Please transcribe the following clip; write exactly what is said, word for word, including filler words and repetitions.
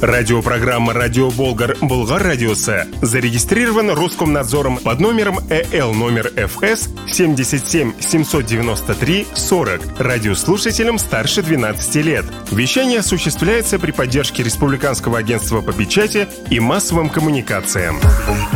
Радиопрограмма «Радио Болгар» Болгар радиосы зарегистрирован Роскомнадзором под номером Э Л номер Ф С семьдесят семь семьсот девяносто три сорок радиослушателям старше двенадцати лет. Вещание осуществляется при поддержке Республиканского агентства по печати и массовым коммуникациям.